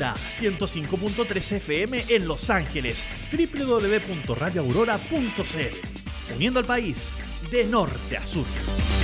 Delta 105.3 FM en Los Ángeles, www.radioaurora.cl, uniendo al país de norte a sur.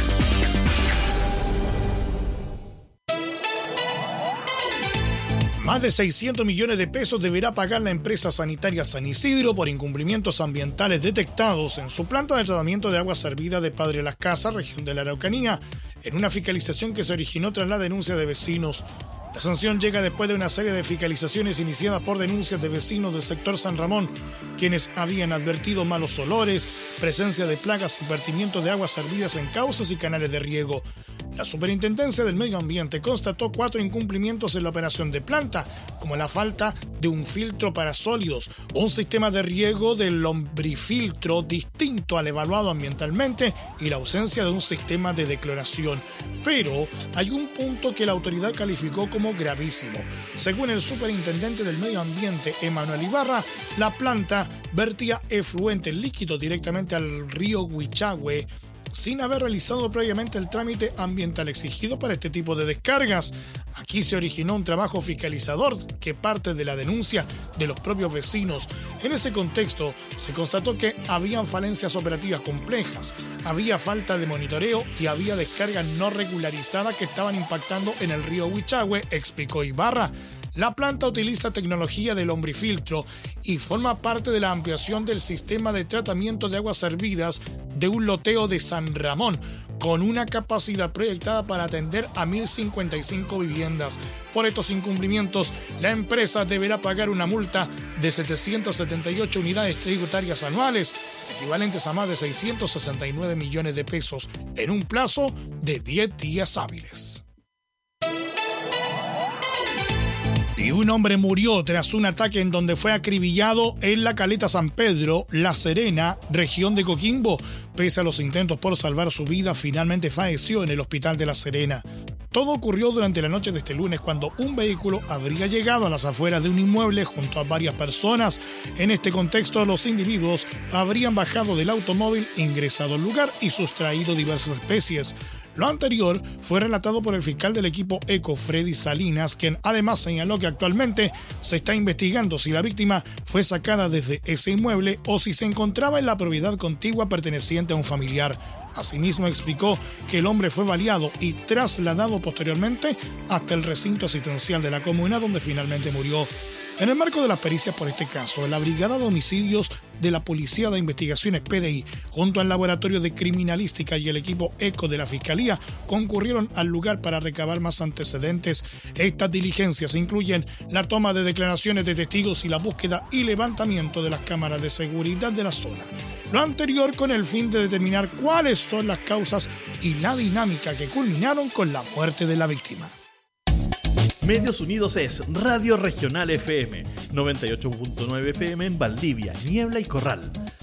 Más de 600 millones de pesos deberá pagar la empresa sanitaria San Isidro por incumplimientos ambientales detectados en su planta de tratamiento de agua servida de Padre Las Casas, región de la Araucanía, en una fiscalización que se originó tras la denuncia de vecinos. La sanción llega después de una serie de fiscalizaciones iniciadas por denuncias de vecinos del sector San Ramón, quienes habían advertido malos olores, presencia de plagas y vertimiento de aguas servidas en cauces y canales de riego. La Superintendencia del Medio Ambiente constató 4 incumplimientos en la operación de planta, como la falta de un filtro para sólidos, un sistema de riego del lombrifiltro distinto al evaluado ambientalmente y la ausencia de un sistema de decloración. Pero hay un punto que la autoridad calificó como gravísimo. Según el superintendente del Medio Ambiente, Emanuel Ibarra, la planta vertía efluentes líquidos directamente al río Huichahue, sin haber realizado previamente el trámite ambiental exigido para este tipo de descargas. Aquí se originó un trabajo fiscalizador que parte de la denuncia de los propios vecinos. En ese contexto, se constató que habían falencias operativas complejas, había falta de monitoreo y había descargas no regularizadas que estaban impactando en el río Huichahue, explicó Ibarra. La planta utiliza tecnología de lombrifiltro y forma parte de la ampliación del sistema de tratamiento de aguas servidas de un loteo de San Ramón, con una capacidad proyectada para atender a 1.055 viviendas. Por estos incumplimientos, la empresa deberá pagar una multa de 778 unidades tributarias anuales, equivalentes a más de 669 millones de pesos, en un plazo de 10 días hábiles. Y un hombre murió tras un ataque en donde fue acribillado en la Caleta San Pedro, La Serena, región de Coquimbo. Pese a los intentos por salvar su vida, finalmente falleció en el hospital de La Serena. Todo ocurrió durante la noche de este lunes cuando un vehículo habría llegado a las afueras de un inmueble junto a varias personas. En este contexto, los individuos habrían bajado del automóvil, ingresado al lugar y sustraído diversas especies. Lo anterior fue relatado por el fiscal del equipo ECO, Freddy Salinas, quien además señaló que actualmente se está investigando si la víctima fue sacada desde ese inmueble o si se encontraba en la propiedad contigua perteneciente a un familiar. Asimismo explicó que el hombre fue baleado y trasladado posteriormente hasta el recinto asistencial de la comuna, donde finalmente murió. En el marco de las pericias por este caso, la Brigada de Homicidios de la Policía de Investigaciones PDI, junto al Laboratorio de Criminalística y el equipo ECO de la Fiscalía, concurrieron al lugar para recabar más antecedentes. Estas diligencias incluyen la toma de declaraciones de testigos y la búsqueda y levantamiento de las cámaras de seguridad de la zona. Lo anterior con el fin de determinar cuáles son las causas y la dinámica que culminaron con la muerte de la víctima. Medios Unidos es Radio Regional FM, 98.9 FM en Valdivia, Niebla y Corral,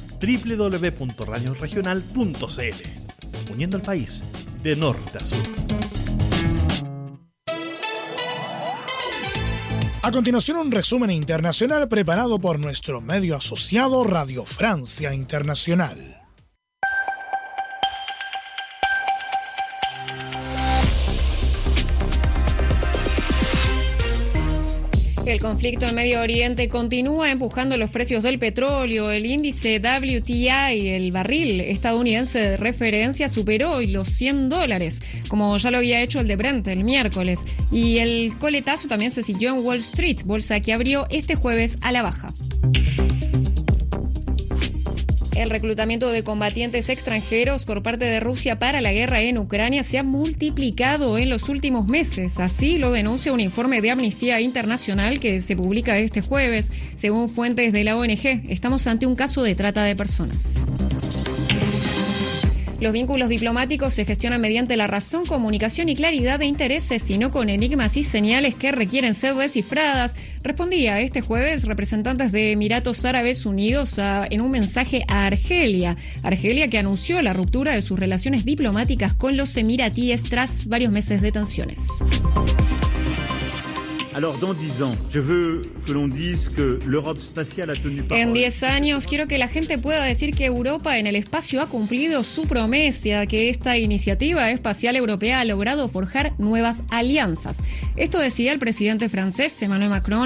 www.radioregional.cl, uniendo al país de norte a sur. A continuación, un resumen internacional preparado por nuestro medio asociado Radio Francia Internacional. El conflicto en Medio Oriente continúa empujando los precios del petróleo. El índice WTI, el barril estadounidense de referencia, superó hoy los $100, como ya lo había hecho el de Brent el miércoles. Y el coletazo también se siguió en Wall Street, bolsa que abrió este jueves a la baja. El reclutamiento de combatientes extranjeros por parte de Rusia para la guerra en Ucrania se ha multiplicado en los últimos meses. Así lo denuncia un informe de Amnistía Internacional que se publica este jueves. Según fuentes de la ONG, estamos ante un caso de trata de personas. Los vínculos diplomáticos se gestionan mediante la razón, comunicación y claridad de intereses, y no con enigmas y señales que requieren ser descifradas, respondía este jueves representantes de Emiratos Árabes Unidos en un mensaje a Argelia. Argelia, que anunció la ruptura de sus relaciones diplomáticas con los emiratíes tras varios meses de tensiones. En 10 años quiero que la gente pueda decir que Europa en el espacio ha cumplido su promesa, que esta iniciativa espacial europea ha logrado forjar nuevas alianzas. Esto decía el presidente francés Emmanuel Macron